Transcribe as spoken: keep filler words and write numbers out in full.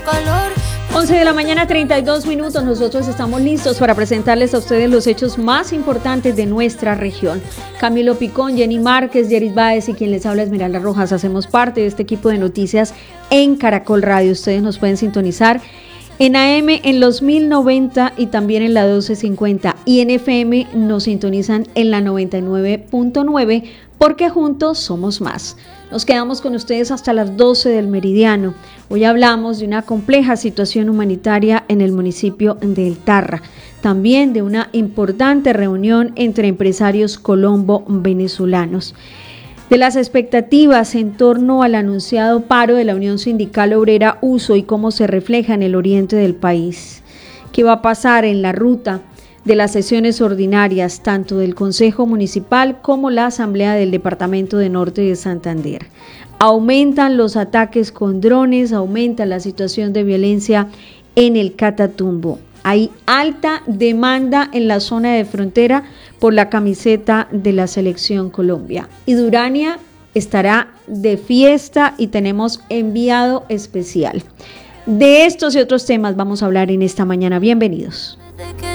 calor. once de la mañana, treinta y dos minutos. Nosotros estamos listos para presentarles a ustedes los hechos más importantes de nuestra región. Camilo Picón, Jenny Márquez, Yeris Báez y quien les habla Esmeralda Rojas. Hacemos parte de este equipo de noticias en Caracol Radio. Ustedes nos pueden sintonizar en A M en los mil noventa y también en la doce cincuenta. Y en F M nos sintonizan en la noventa y nueve punto nueve porque juntos somos más. Nos quedamos con ustedes hasta las doce del meridiano. Hoy hablamos de una compleja situación humanitaria en el municipio de El Tarra. También de una importante reunión entre empresarios colombo-venezolanos. De las expectativas en torno al anunciado paro de la Unión Sindical Obrera U S O y cómo se refleja en el oriente del país. ¿Qué va a pasar en la ruta de las sesiones ordinarias, tanto del Consejo Municipal como la Asamblea del Departamento de Norte de Santander? Aumentan los ataques con drones, aumenta la situación de violencia en el Catatumbo. Hay alta demanda en la zona de frontera por la camiseta de la Selección Colombia. Y Durania estará de fiesta y tenemos enviado especial. De estos y otros temas vamos a hablar en esta mañana. Bienvenidos.